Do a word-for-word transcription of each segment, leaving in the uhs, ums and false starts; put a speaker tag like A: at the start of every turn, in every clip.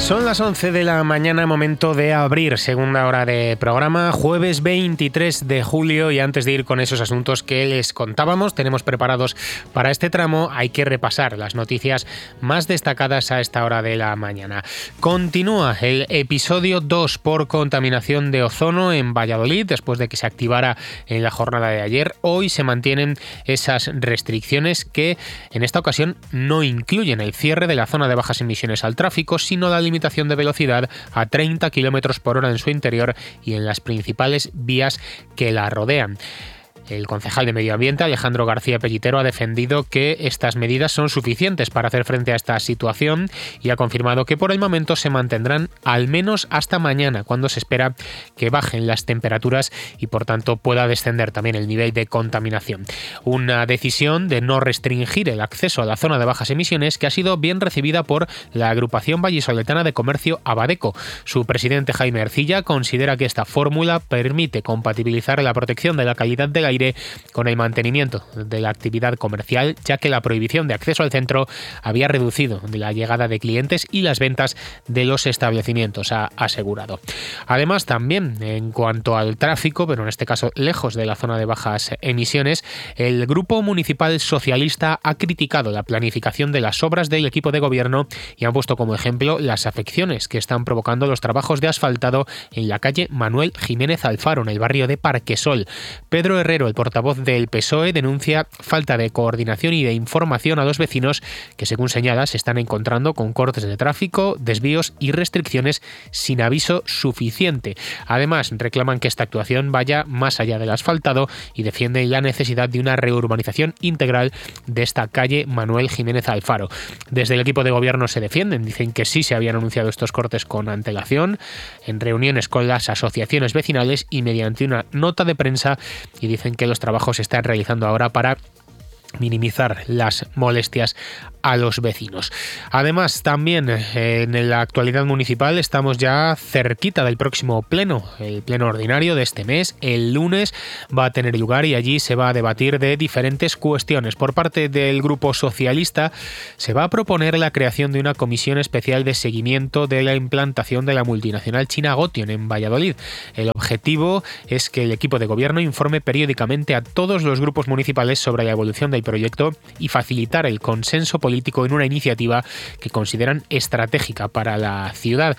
A: Son las once de la mañana, momento de abrir segunda hora de programa, jueves veintitrés de julio, y antes de ir con esos asuntos que les contábamos, tenemos preparados para este tramo, hay que repasar las noticias más destacadas a esta hora de la mañana. Continúa el episodio dos por contaminación de ozono en Valladolid, después de que se activara en la jornada de ayer. Hoy se mantienen esas restricciones que en esta ocasión no incluyen el cierre de la zona de bajas emisiones al tráfico, sino la limitación de velocidad a treinta kilómetros por hora en su interior y en las principales vías que la rodean. El concejal de Medio Ambiente, Alejandro García Pellitero, ha defendido que estas medidas son suficientes para hacer frente a esta situación y ha confirmado que por el momento se mantendrán al menos hasta mañana, cuando se espera que bajen las temperaturas y por tanto pueda descender también el nivel de contaminación. Una decisión de no restringir el acceso a la zona de bajas emisiones que ha sido bien recibida por la agrupación vallisoletana de comercio Abadeco. Su presidente, Jaime Ercilla, considera que esta fórmula permite compatibilizar la protección de la calidad del aire con el mantenimiento de la actividad comercial, ya que la prohibición de acceso al centro había reducido la llegada de clientes y las ventas de los establecimientos, ha asegurado. Además, también en cuanto al tráfico, pero en este caso lejos de la zona de bajas emisiones, el Grupo Municipal Socialista ha criticado la planificación de las obras del equipo de gobierno y han puesto como ejemplo las afecciones que están provocando los trabajos de asfaltado en la calle Manuel Jiménez Alfaro, en el barrio de Parquesol. Pedro Herrero, el portavoz del P S O E, denuncia falta de coordinación y de información a los vecinos que, según señala, se están encontrando con cortes de tráfico, desvíos y restricciones sin aviso suficiente. Además, reclaman que esta actuación vaya más allá del asfaltado y defienden la necesidad de una reurbanización integral de esta calle Manuel Jiménez Alfaro. Desde el equipo de gobierno se defienden, dicen que sí se habían anunciado estos cortes con antelación, en reuniones con las asociaciones vecinales y mediante una nota de prensa, y dicen que los trabajos se están realizando ahora para minimizar las molestias a los vecinos. Además, también en la actualidad municipal estamos ya cerquita del próximo pleno, el pleno ordinario de este mes. El lunes va a tener lugar y allí se va a debatir de diferentes cuestiones. Por parte del Grupo Socialista se va a proponer la creación de una comisión especial de seguimiento de la implantación de la multinacional china Gotion en Valladolid. El objetivo es que el equipo de gobierno informe periódicamente a todos los grupos municipales sobre la evolución del proyecto y facilitar el consenso político en una iniciativa que consideran estratégica para la ciudad.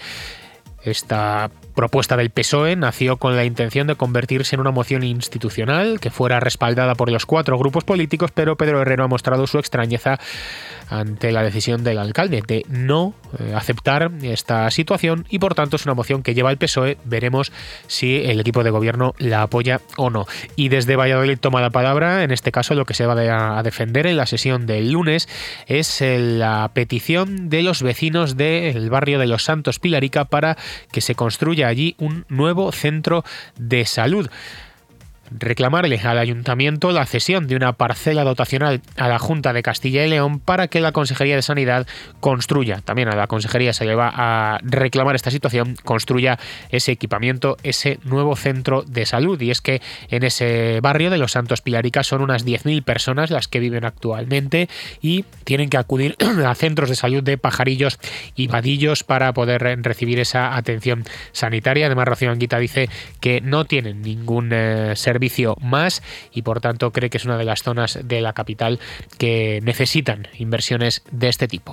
A: Esta propuesta del P S O E nació con la intención de convertirse en una moción institucional que fuera respaldada por los cuatro grupos políticos, pero Pedro Herrero ha mostrado su extrañeza ante la decisión del alcalde de no eh, aceptar esta situación y por tanto es una moción que lleva el P S O E. Veremos si el equipo de gobierno la apoya o no. Y desde Valladolid toma la palabra, en este caso lo que se va a defender en la sesión del lunes es la petición de los vecinos del barrio de Los Santos Pilarica para que se construya allí un nuevo centro de salud. Reclamarle al ayuntamiento la cesión de una parcela dotacional a la Junta de Castilla y León para que la Consejería de Sanidad construya, también a la Consejería se le va a reclamar esta situación, construya ese equipamiento, ese nuevo centro de salud. Y es que en ese barrio de Los Santos Pilarica son unas diez mil personas las que viven actualmente y tienen que acudir a centros de salud de Pajarillos y Vadillos para poder recibir esa atención sanitaria. Además, Rocío Anguita dice que no tienen ningún eh, servicio servicio más y por tanto cree que es una de las zonas de la capital que necesitan inversiones de este tipo.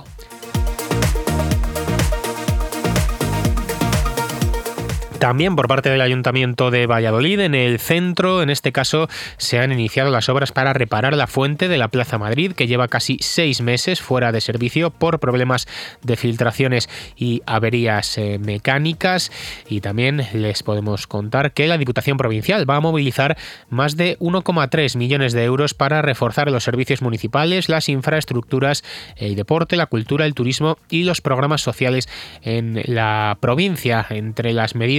A: También por parte del Ayuntamiento de Valladolid, en el centro, en este caso, se han iniciado las obras para reparar la fuente de la Plaza Madrid, que lleva casi seis meses fuera de servicio por problemas de filtraciones y averías eh, mecánicas. Y también les podemos contar que la Diputación Provincial va a movilizar más de uno coma tres millones de euros para reforzar los servicios municipales, las infraestructuras, el deporte, la cultura, el turismo y los programas sociales en la provincia. Entre las medidas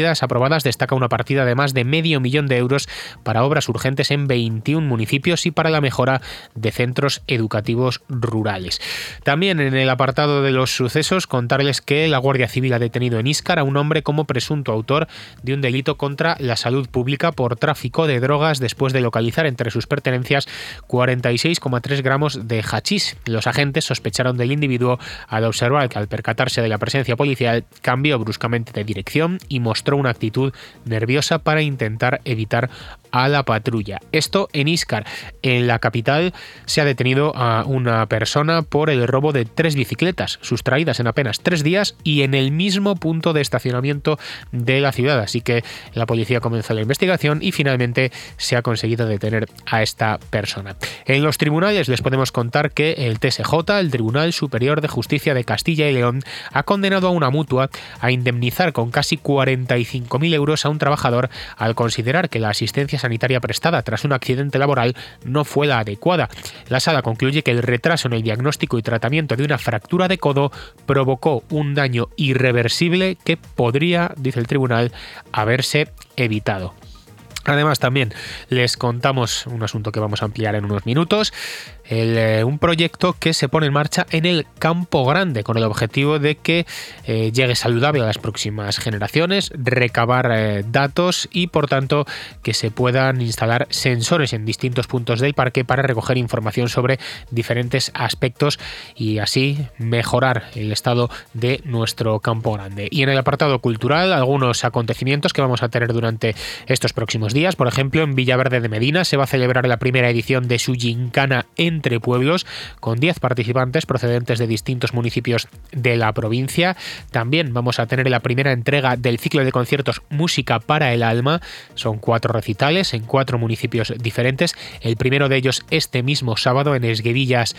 A: medidas aprobadas destaca una partida de más de medio millón de euros para obras urgentes en veintiún municipios y para la mejora de centros educativos rurales. También en el apartado de los sucesos, contarles que la Guardia Civil ha detenido en Íscar a un hombre como presunto autor de un delito contra la salud pública por tráfico de drogas después de localizar entre sus pertenencias cuarenta y seis coma tres gramos de hachís. Los agentes sospecharon del individuo al observar que al percatarse de la presencia policial cambió bruscamente de dirección y mostró una actitud nerviosa para intentar evitar a la patrulla. Esto en Íscar. En la capital se ha detenido a una persona por el robo de tres bicicletas sustraídas en apenas tres días y en el mismo punto de estacionamiento de la ciudad. Así que la policía comenzó la investigación y finalmente se ha conseguido detener a esta persona. En los tribunales les podemos contar que el T S J, el Tribunal Superior de Justicia de Castilla y León, ha condenado a una mutua a indemnizar con casi cuarenta y cinco mil euros a un trabajador al considerar que la asistencia sanitaria prestada tras un accidente laboral no fue la adecuada. La sala concluye que el retraso en el diagnóstico y tratamiento de una fractura de codo provocó un daño irreversible que podría, dice el tribunal, haberse evitado. Además, también les contamos un asunto que vamos a ampliar en unos minutos. El, eh, un proyecto que se pone en marcha en el Campo Grande con el objetivo de que eh, llegue saludable a las próximas generaciones, recabar eh, datos y por tanto que se puedan instalar sensores en distintos puntos del parque para recoger información sobre diferentes aspectos y así mejorar el estado de nuestro Campo Grande. Y en el apartado cultural, algunos acontecimientos que vamos a tener durante estos próximos días. Por ejemplo, en Villaverde de Medina se va a celebrar la primera edición de su Gincana en Entre Pueblos, con diez participantes procedentes de distintos municipios de la provincia. También vamos a tener la primera entrega del ciclo de conciertos Música para el Alma. Son cuatro recitales en cuatro municipios diferentes. El primero de ellos este mismo sábado en Esguevillas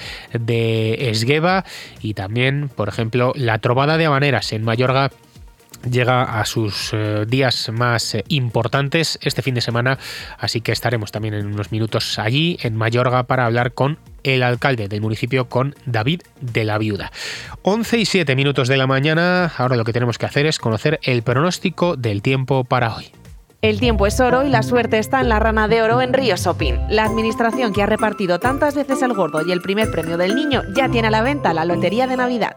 A: de Esgueva. Y también, por ejemplo, la Trovada de Habaneras en Mayorga llega a sus eh, días más eh, importantes este fin de semana, así que estaremos también en unos minutos allí en Mayorga para hablar con el alcalde del municipio, con David de la Viuda. once y siete minutos de la mañana. Ahora lo que tenemos que hacer es conocer el pronóstico del tiempo para hoy.
B: El tiempo es oro y la suerte está en la Rana de Oro en Río Shopping. La administración que ha repartido tantas veces el gordo y el primer premio del niño ya tiene a la venta la lotería de Navidad.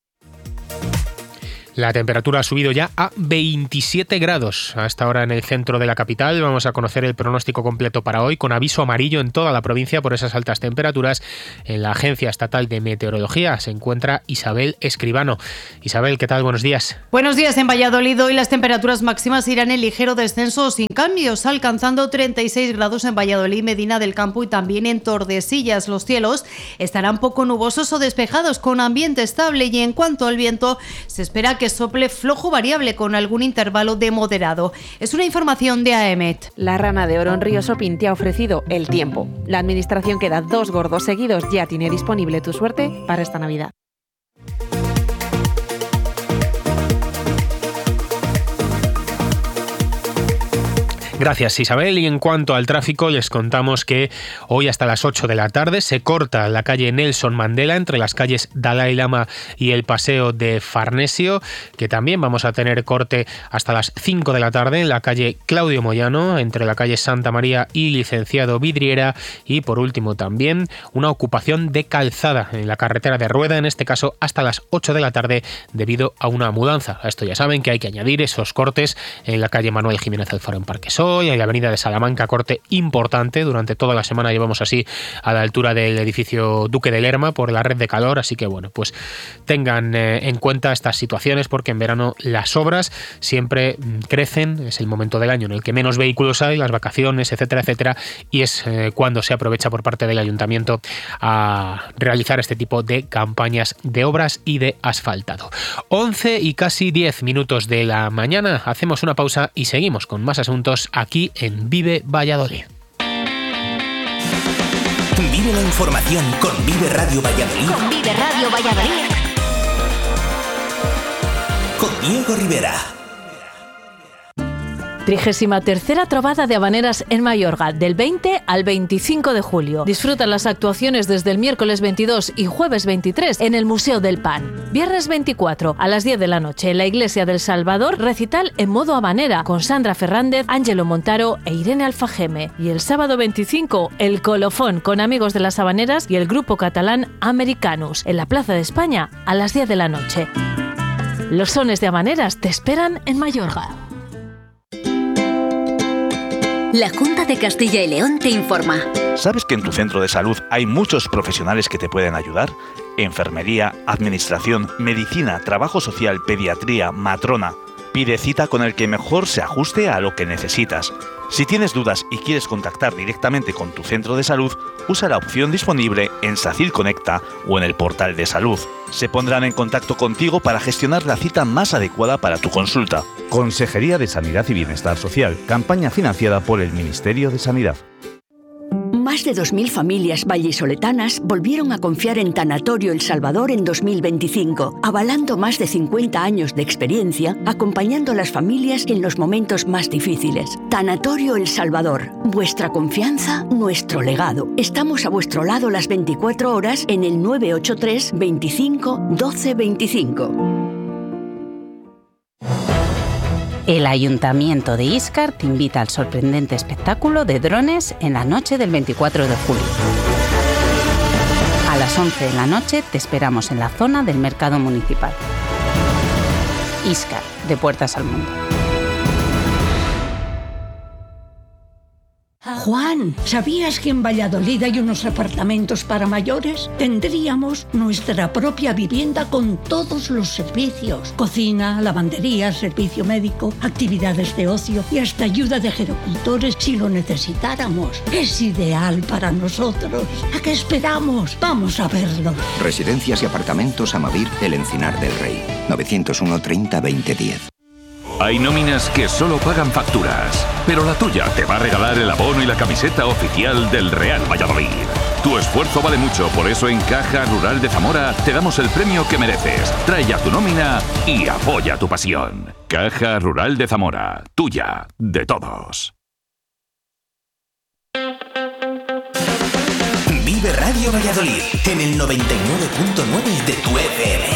A: La temperatura ha subido ya a veintisiete grados. Hasta ahora en el centro de la capital vamos a conocer el pronóstico completo para hoy con aviso amarillo en toda la provincia por esas altas temperaturas. En la Agencia Estatal de Meteorología se encuentra Isabel Escribano. Isabel, ¿qué tal? Buenos días.
C: Buenos días. En Valladolid hoy las temperaturas máximas irán en ligero descenso sin cambios, alcanzando treinta y seis grados en Valladolid, Medina del Campo y también en Tordesillas. Los cielos estarán poco nubosos o despejados con ambiente estable y en cuanto al viento se espera que que sople flojo variable con algún intervalo de moderado. Es una información de AEMET.
B: La Rana de Oro en Río Shopping te ha ofrecido el tiempo. La administración que da dos gordos seguidos ya tiene disponible tu suerte para esta Navidad.
A: Gracias, Isabel. Y en cuanto al tráfico, les contamos que hoy hasta las ocho de la tarde se corta la calle Nelson Mandela entre las calles Dalai Lama y el Paseo de Farnesio, que también vamos a tener corte hasta las cinco de la tarde en la calle Claudio Moyano, entre la calle Santa María y Licenciado Vidriera. Y por último también una ocupación de calzada en la carretera de Rueda, en este caso hasta las ocho de la tarde debido a una mudanza. A esto ya saben que hay que añadir esos cortes en la calle Manuel Jiménez Alfaro en Parquesol, y en la avenida de Salamanca, corte importante. Durante toda la semana llevamos así a la altura del edificio Duque de Lerma por la red de calor, así que bueno, pues tengan eh, en cuenta estas situaciones porque en verano las obras siempre crecen, es el momento del año en el que menos vehículos hay, las vacaciones, etcétera, etcétera, y es eh, cuando se aprovecha por parte del ayuntamiento a realizar este tipo de campañas de obras y de asfaltado. once y casi diez minutos de la mañana, hacemos una pausa y seguimos con más asuntos aquí en Vive Valladolid.
D: Vive la información con Vive Radio Valladolid.
E: Con Vive Radio Valladolid.
D: Con Diego Rivera.
E: trigésima tercera Trovada de Habaneras en Mayorga, del veinte al veinticinco de julio. Disfrutan las actuaciones desde el miércoles veintidós y jueves veintitrés en el Museo del Pan. Viernes veinticuatro a las diez de la noche en la Iglesia del Salvador, recital en modo habanera con Sandra Fernández, Ángelo Montaro e Irene Alfageme. Y el sábado veinticinco, el colofón con amigos de las habaneras y el grupo catalán Americanus en la Plaza de España a las diez de la noche. Los sones de habaneras te esperan en Mayorga.
F: La Junta de Castilla y León te informa.
G: ¿Sabes que en tu centro de salud hay muchos profesionales que te pueden ayudar? Enfermería, administración, medicina, trabajo social, pediatría, matrona. Pide cita con el que mejor se ajuste a lo que necesitas. Si tienes dudas y quieres contactar directamente con tu centro de salud, usa la opción disponible en SACIL Conecta o en el portal de salud. Se pondrán en contacto contigo para gestionar la cita más adecuada para tu consulta. Consejería de Sanidad y Bienestar Social, campaña financiada por el Ministerio de Sanidad.
H: Más de dos mil familias vallisoletanas volvieron a confiar en Tanatorio El Salvador en dos mil veinticinco, avalando más de cincuenta años de experiencia, acompañando a las familias en los momentos más difíciles. Tanatorio El Salvador, vuestra confianza, nuestro legado. Estamos a vuestro lado las veinticuatro horas en el nueve ocho tres, veinticinco, doce veinticinco.
I: El Ayuntamiento de Íscar te invita al sorprendente espectáculo de drones en la noche del veinticuatro de julio. A las once de la noche te esperamos en la zona del Mercado Municipal. Íscar, de puertas al mundo.
J: Juan, ¿sabías que en Valladolid hay unos apartamentos para mayores? Tendríamos nuestra propia vivienda con todos los servicios. Cocina, lavandería, servicio médico, actividades de ocio y hasta ayuda de gerocultores si lo necesitáramos. Es ideal para nosotros. ¿A qué esperamos? Vamos a verlo.
K: Residencias y apartamentos Amavir, El Encinar del Rey. novecientos uno, treinta, veinte, diez.
L: Hay nóminas que solo pagan facturas, pero la tuya te va a regalar el abono y la camiseta oficial del Real Valladolid. Tu esfuerzo vale mucho, por eso en Caja Rural de Zamora te damos el premio que mereces. Trae ya tu nómina y apoya tu pasión. Caja Rural de Zamora, tuya, de todos.
D: Vive Radio Valladolid en el noventa y nueve punto nueve de tu F M.